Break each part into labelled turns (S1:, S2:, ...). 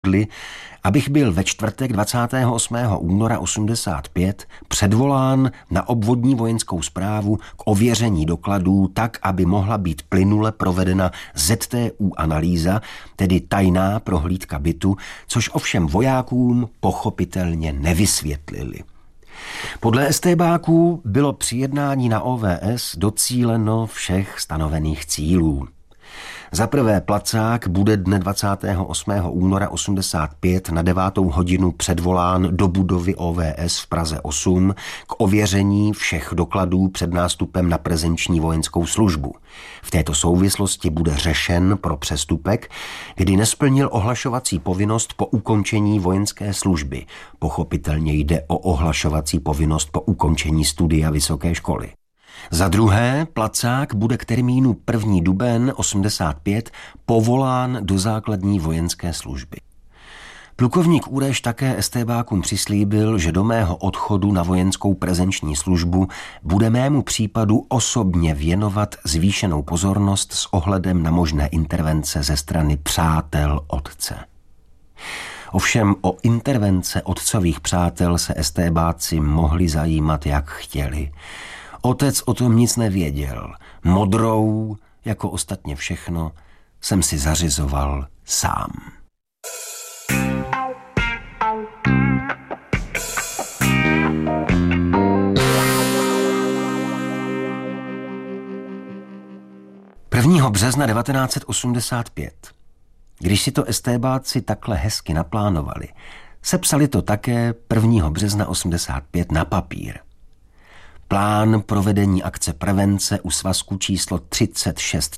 S1: abych byl ve čtvrtek 28. února 85 předvolán na obvodní vojenskou správu k ověření dokladů tak, aby mohla být plynule provedena ZTU analýza, tedy tajná prohlídka bytu, což ovšem vojákům pochopitelně nevysvětlili. Podle estébáků bylo při jednání na OVS docíleno všech stanovených cílů. Za prvé, placák bude dne 28. února 85 na 9. hodinu předvolán do budovy OVS v Praze 8 k ověření všech dokladů před nástupem na prezenční vojenskou službu. V této souvislosti bude řešen pro přestupek, kdy nesplnil ohlašovací povinnost po ukončení vojenské služby. Pochopitelně jde o ohlašovací povinnost po ukončení studia vysoké školy. Za druhé, placák bude k termínu 1. duben 85 povolán do základní vojenské služby. Plukovník Ureš také estébákům přislíbil, že do mého odchodu na vojenskou prezenční službu bude mému případu osobně věnovat zvýšenou pozornost s ohledem na možné intervence ze strany přátel otce. Ovšem o intervence otcových přátel se estébáci mohli zajímat, jak chtěli. Otec o tom nic nevěděl. Modrou, jako ostatně všechno, jsem si zařizoval sám. Prvního března 1985. Když si to estébáci takhle hezky naplánovali, sepsali to také 1. března 85 na papír. Plán provedení akce prevence u svazku číslo 36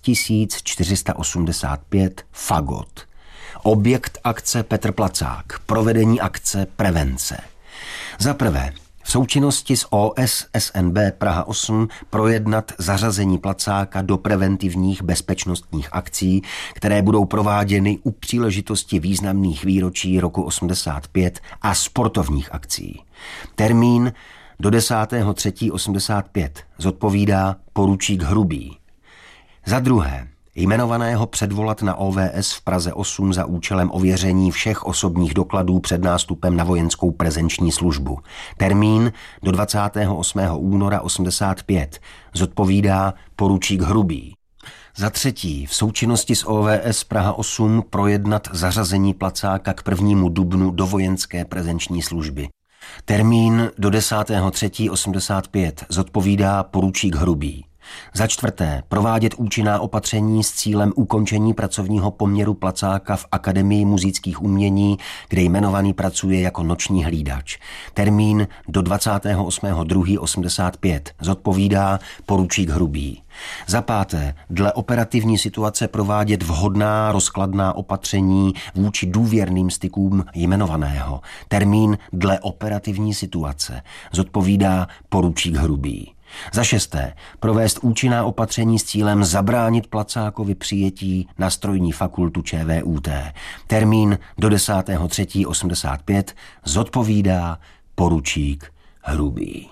S1: 485 Fagot. Objekt akce Petr Placák. Provedení akce prevence. Za prvé, v součinnosti s OSSNB Praha 8 projednat zařazení Placáka do preventivních bezpečnostních akcí, které budou prováděny u příležitosti významných výročí roku 85 a sportovních akcí. Termín do 10.3.85 zodpovídá poručík Hrubý. Za druhé, jmenovaného předvolat na OVS v Praze 8 za účelem ověření všech osobních dokladů před nástupem na vojenskou prezenční službu. Termín do 28. února 85 zodpovídá poručík Hrubý. Za třetí, v součinnosti s OVS Praha 8 projednat zařazení Placáka k 1. dubnu do vojenské prezenční služby. Termín do 10.3.85 zodpovídá poručík Hrubý. Za čtvrté, provádět účinná opatření s cílem ukončení pracovního poměru Placáka v Akademii múzických umění, kde jmenovaný pracuje jako noční hlídač. Termín do 28.2.85 zodpovídá poručík Hrubý. Za páté, dle operativní situace provádět vhodná rozkladná opatření vůči důvěrným stykům jmenovaného. Termín dle operativní situace zodpovídá poručík Hrubý. Za šesté, provést účinná opatření s cílem zabránit Placákovi přijetí na strojní fakultu ČVUT. Termín do 10.3.85 zodpovídá poručík Hrubý.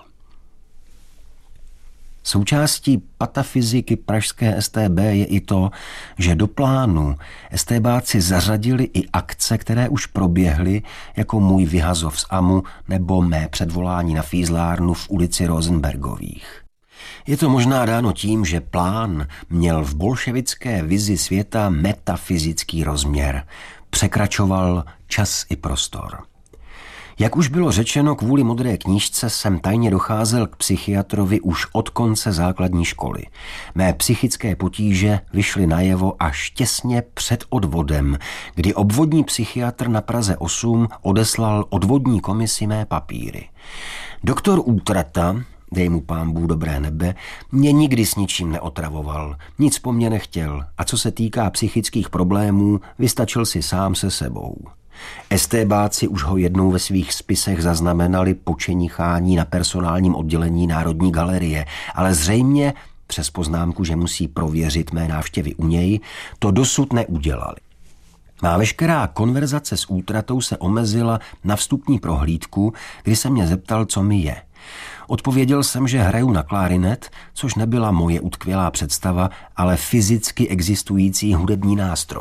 S1: Součástí patafyziky pražské StB je i to, že do plánu estébáci zařadili i akce, které už proběhly, jako můj vyhazov z AMU nebo mé předvolání na fízlárnu v ulici Rosenbergových. Je to možná dáno tím, že plán měl v bolševické vizi světa metafyzický rozměr. Překračoval čas i prostor. Jak už bylo řečeno, kvůli modré knížce jsem tajně docházel k psychiatrovi už od konce základní školy. Mé psychické potíže vyšly najevo až těsně před odvodem, kdy obvodní psychiatr na Praze 8 odeslal odvodní komisi mé papíry. Doktor Útrata, dej mu pánbůh dobré nebe, mě nikdy s ničím neotravoval, nic po mně nechtěl a co se týká psychických problémů, vystačil si sám se sebou. Estébáci už ho jednou ve svých spisech zaznamenali po čenichání na personálním oddělení Národní galerie, ale zřejmě, přes poznámku, že musí prověřit mé návštěvy u něj, to dosud neudělali. Má veškerá konverzace s Útratou se omezila na vstupní prohlídku, kdy se mě zeptal, co mi je. Odpověděl jsem, že hraju na klarinet, což nebyla moje utkvělá představa, ale fyzicky existující hudební nástroj.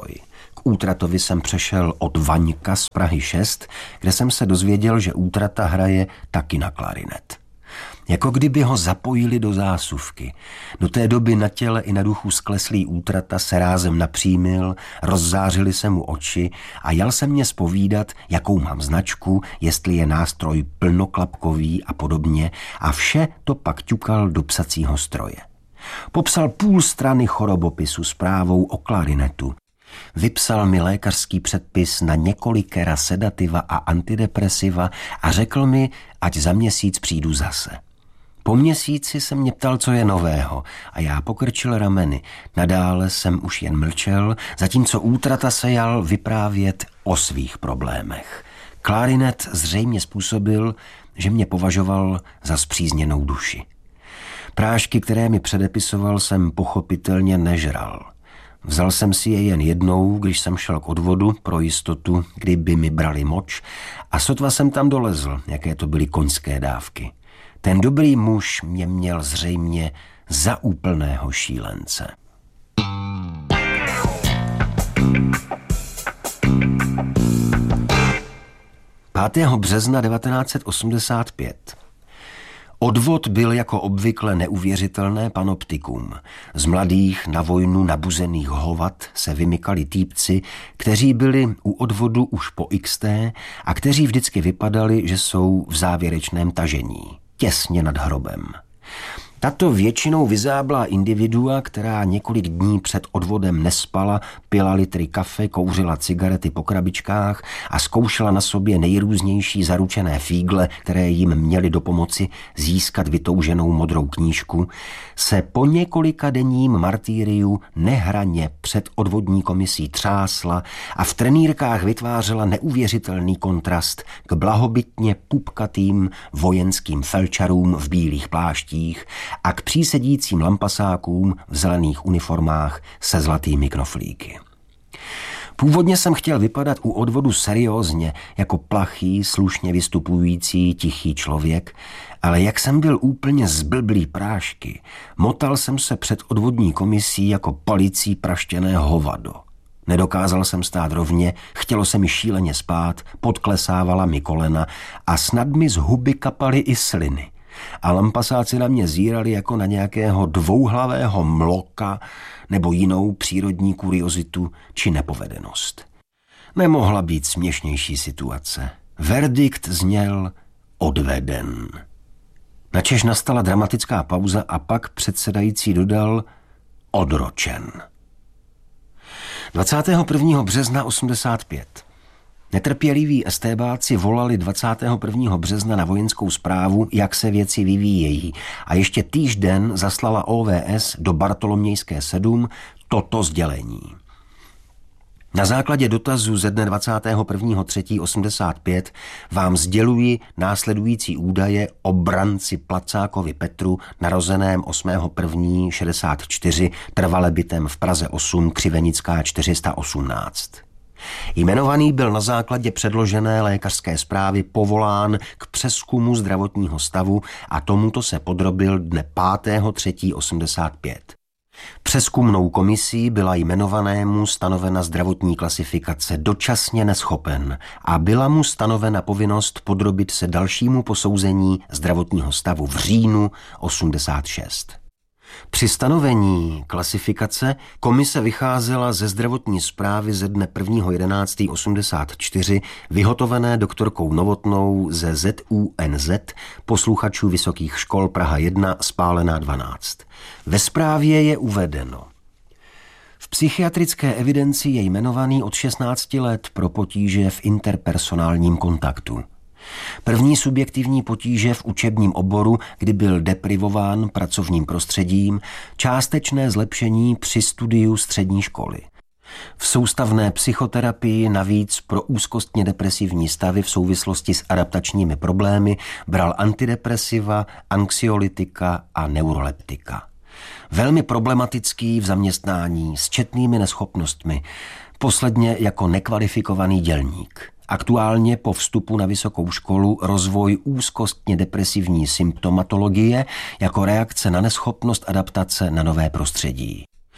S1: K útratovi jsem přešel od Vaňka z Prahy 6, kde jsem se dozvěděl, že útrata hraje taky na klarinet. Jako kdyby ho zapojili do zásuvky. Do té doby na těle i na duchu skleslý útrata se rázem napřímil, rozzářily se mu oči a jal se mě zpovídat, jakou mám značku, jestli je nástroj plnoklapkový a podobně, a vše to pak ťukal do psacího stroje. Popsal půl strany chorobopisu s zprávou o klarinetu. Vypsal mi lékařský předpis na několikera sedativa a antidepresiva a řekl mi, ať za měsíc přijdu zase. Po měsíci se mě ptal, co je nového, a já pokrčil rameny. Nadále jsem už jen mlčel, zatímco útrata se jal vyprávět o svých problémech. Klarinet zřejmě způsobil, že mě považoval za spřízněnou duši. Prášky, které mi předepisoval, jsem pochopitelně nežral. Vzal jsem si je jen jednou, když jsem šel k odvodu pro jistotu, kdyby mi brali moč, a sotva jsem tam dolezl, jaké to byly koňské dávky. Ten dobrý muž mě měl zřejmě za úplného šílence. Pátého března 1985. Odvod byl jako obvykle neuvěřitelné panoptikum. Z mladých na vojnu nabuzených hovat se vymykali týpci, kteří byli u odvodu už po XT a kteří vždycky vypadali, že jsou v závěrečném tažení, těsně nad hrobem. Tato většinou vyzáblá individua, která několik dní před odvodem nespala, pila litry kafe, kouřila cigarety po krabičkách a zkoušela na sobě nejrůznější zaručené fígle, které jim měly dopomoci získat vytouženou modrou knížku, se po několika denním martýriu nehraně před odvodní komisí třásla a v trenýrkách vytvářela neuvěřitelný kontrast k blahobytně pupkatým vojenským felčarům v bílých pláštích a k přísedícím lampasákům v zelených uniformách se zlatými knoflíky. Původně jsem chtěl vypadat u odvodu seriózně, jako plachý, slušně vystupující, tichý člověk, ale jak jsem byl úplně zblblý prášky, motal jsem se před odvodní komisí jako palicí praštěné hovado. Nedokázal jsem stát rovně, chtělo se mi šíleně spát, podklesávala mi kolena a snad mi z huby kapaly i sliny. A lampasáci na mě zírali jako na nějakého dvouhlavého mloka nebo jinou přírodní kuriozitu či nepovedenost. Nemohla být směšnější situace. Verdikt zněl odveden. Načež nastala dramatická pauza a pak předsedající dodal odročen. 21. března 85. Netrpěliví estébáci volali 21. března na vojenskou správu, jak se věci vyvíjejí, a ještě týžden zaslala OVS do Bartolomějské 7 toto sdělení. Na základě dotazu ze dne 21.3.85 vám sděluji následující údaje o branci Placákovi Petru, narozeném 8.1.64, trvale bytem v Praze 8, Křivenická 418. Jmenovaný byl na základě předložené lékařské zprávy povolán k přezkumu zdravotního stavu a tomuto se podrobil dne 5.3.85. Přezkumnou komisí byla jmenovanému stanovena zdravotní klasifikace dočasně neschopen a byla mu stanovena povinnost podrobit se dalšímu posouzení zdravotního stavu v říjnu 86. Při stanovení klasifikace komise vycházela ze zdravotní zprávy ze dne 1.11.84 vyhotovené doktorkou Novotnou ze ZUNZ, posluchačů vysokých škol Praha 1, Spálená 12. Ve zprávě je uvedeno: v psychiatrické evidenci je jmenovaný od 16 let pro potíže v interpersonálním kontaktu. První subjektivní potíže v učebním oboru, kdy byl deprivován pracovním prostředím, částečné zlepšení při studiu střední školy. V soustavné psychoterapii navíc pro úzkostně depresivní stavy v souvislosti s adaptačními problémy bral antidepresiva, anxiolytika a neuroleptika. Velmi problematický v zaměstnání s četnými neschopnostmi, posledně jako nekvalifikovaný dělník. Aktuálně po vstupu na vysokou školu rozvoj úzkostně depresivní symptomatologie jako reakce na neschopnost adaptace na nové prostředí.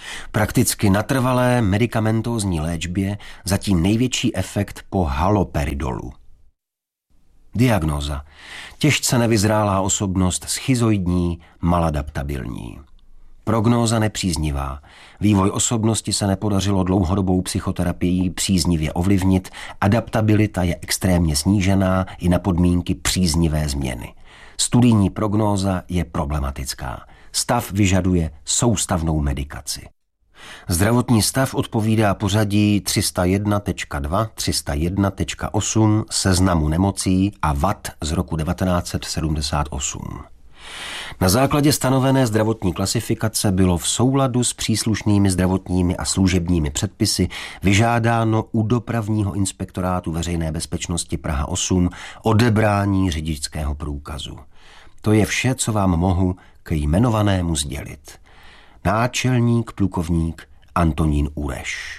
S1: Prakticky natrvalé medikamentózní léčbě zatím největší efekt po haloperidolu. Diagnóza. Těžce nevyzrálá osobnost, schizoidní, maladaptabilní. Prognóza nepříznivá. Vývoj osobnosti se nepodařilo dlouhodobou psychoterapií příznivě ovlivnit, adaptabilita je extrémně snížená i na podmínky příznivé změny. Studijní prognóza je problematická. Stav vyžaduje soustavnou medikaci. Zdravotní stav odpovídá pořadí 301.2, 301.8 seznamu nemocí a vad z roku 1978. Na základě stanovené zdravotní klasifikace bylo v souladu s příslušnými zdravotními a služebními předpisy vyžádáno u dopravního inspektorátu veřejné bezpečnosti Praha 8 odebrání řidičského průkazu. To je vše, co vám mohu k jmenovanému sdělit. Náčelník plukovník Antonín Ureš.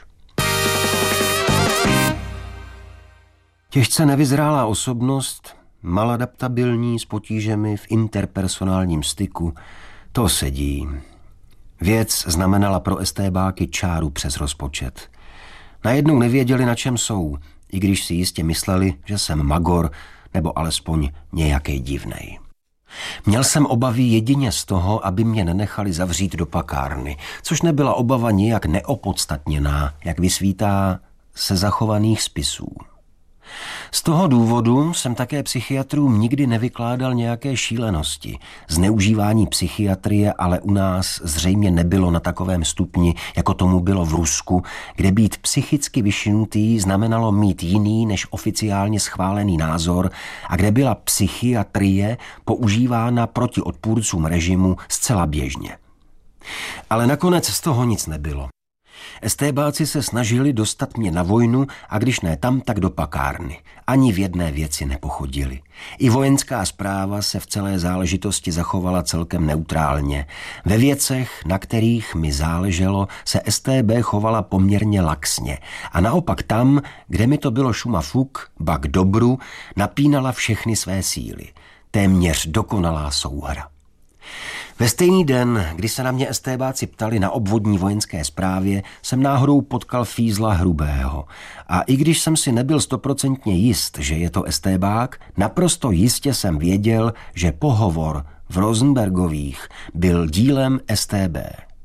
S1: Těžce nevyzrálá osobnost, maladaptabilní s potížemi v interpersonálním styku, to sedí. Věc znamenala pro estébáky čáru přes rozpočet. Najednou nevěděli, na čem jsou, i když si jistě mysleli, že jsem magor nebo alespoň nějakej divnej. Měl jsem obavy jedině z toho, aby mě nenechali zavřít do pakárny, což nebyla obava nijak neopodstatněná, jak vysvítá se zachovaných spisů. Z toho důvodu jsem také psychiatrům nikdy nevykládal nějaké šílenosti. Zneužívání psychiatrie ale u nás zřejmě nebylo na takovém stupni, jako tomu bylo v Rusku, kde být psychicky vyšinutý znamenalo mít jiný než oficiálně schválený názor a kde byla psychiatrie používána proti odpůrcům režimu zcela běžně. Ale nakonec z toho nic nebylo. Estébáci se snažili dostat mě na vojnu a když ne tam, tak do pakárny. Ani v jedné věci nepochodili. I vojenská správa se v celé záležitosti zachovala celkem neutrálně. Ve věcech, na kterých mi záleželo, se StB chovala poměrně laxně a naopak tam, kde mi to bylo šuma fuk, ba k dobru, napínala všechny své síly. Téměř dokonalá souhra. Ve stejný den, kdy se na mě estébáci ptali na obvodní vojenské správě, jsem náhodou potkal fízla Hrubého. A i když jsem si nebyl 100% jist, že je to estébák, naprosto jistě jsem věděl, že pohovor v Rosenbergových byl dílem StB.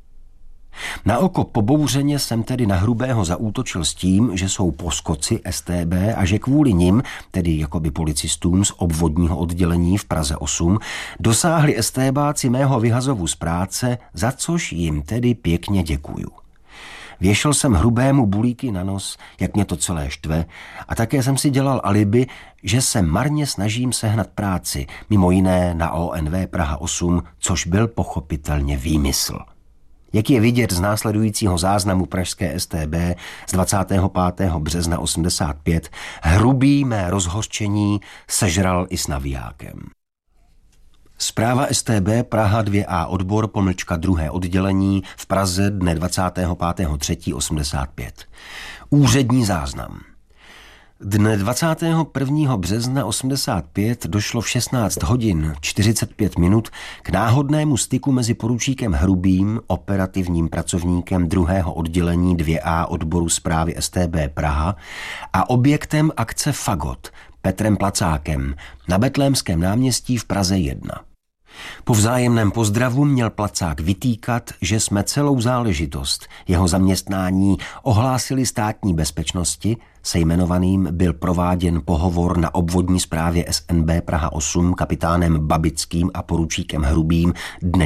S1: Na oko pobouřeně jsem tedy na Hrubého zaútočil s tím, že jsou poskoci StB a že kvůli nim, tedy jakoby policistům z obvodního oddělení v Praze 8, dosáhli StBáci mého vyhazovu z práce, za což jim tedy pěkně děkuju. Věšel jsem Hrubému bulíky na nos, jak mě to celé štve, a také jsem si dělal alibi, že se marně snažím sehnat práci, mimo jiné na ONV Praha 8, což byl pochopitelně výmysl. Jak je vidět z následujícího záznamu pražské StB z 25. března 85, Hrubý mé rozhořčení sežral i s navijákem. Zpráva StB Praha 2A odbor _2. oddělení v Praze dne 25.3.85. Úřední záznam. Dne 21. března 85 došlo v 16 hodin 45 minut k náhodnému styku mezi poručíkem Hrubým, operativním pracovníkem 2. oddělení 2A odboru zprávy StB Praha a objektem akce Fagot Petrem Placákem na Betlémském náměstí v Praze 1. Po vzájemném pozdravu měl Placák vytýkat, že jsme celou záležitost jeho zaměstnání ohlásili státní bezpečnosti, se jmenovaným byl prováděn pohovor na obvodní správě SNB Praha 8 kapitánem Babickým a poručíkem Hrubým dne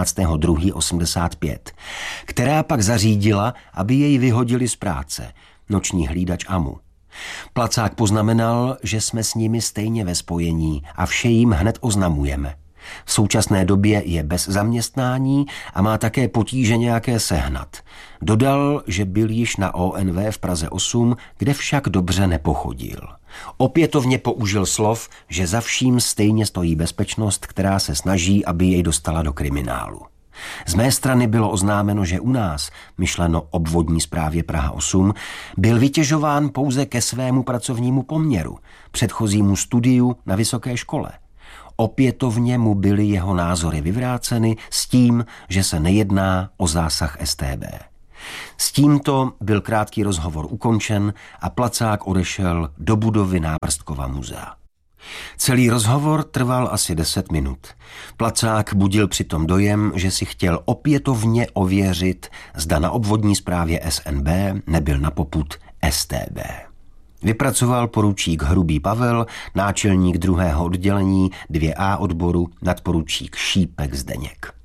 S1: 14.2.85, která pak zařídila, aby jej vyhodili z práce, noční hlídač AMU. Placák poznamenal, že jsme s nimi stejně ve spojení a vše jim hned oznamujeme. V současné době je bez zaměstnání a má také potíže nějaké sehnat. Dodal, že byl již na ONV v Praze 8, kde však dobře nepochodil. Opětovně použil slov, že za vším stejně stojí bezpečnost, která se snaží, aby jej dostala do kriminálu. Z mé strany bylo oznámeno, že u nás, myšleno obvodní správě Praha 8, byl vytěžován pouze ke svému pracovnímu poměru, předchozímu studiu na vysoké škole. Opětovně mu byly jeho názory vyvráceny s tím, že se nejedná o zásah StB. S tímto byl krátký rozhovor ukončen a Placák odešel do budovy Náprstkova muzea. Celý rozhovor trval asi 10 minut. Placák budil přitom dojem, že si chtěl opětovně ověřit, zda na obvodní správě SNB nebyl na popud StB. Vypracoval poručík Hrubý Pavel, náčelník 2. oddělení 2A odboru, nadporučík Šípek Zdeněk.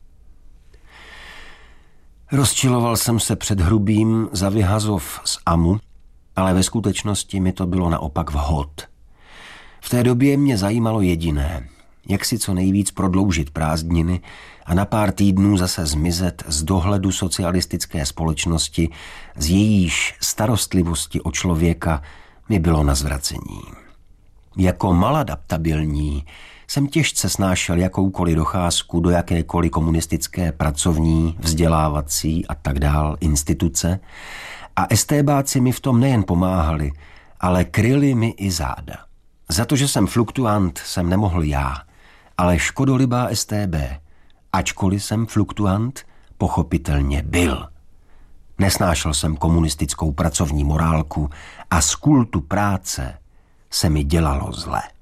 S1: Rozčiloval jsem se před Hrubým za vyhazov z AMU, ale ve skutečnosti mi to bylo naopak vhod. V té době mě zajímalo jediné, jak si co nejvíc prodloužit prázdniny a na pár týdnů zase zmizet z dohledu socialistické společnosti, z jejíž starostlivosti o člověka mi bylo na zvracení. Jako maladaptabilní jsem těžce snášel jakoukoliv docházku do jakékoliv komunistické pracovní, vzdělávací a tak dál instituce a StBáci mi v tom nejen pomáhali, ale kryli mi i záda. Za to, že jsem fluktuant, jsem nemohl já, ale škodolibá StB, ačkoliv jsem fluktuant, pochopitelně byl. Nesnášel jsem komunistickou pracovní morálku a z kultu práce se mi dělalo zle.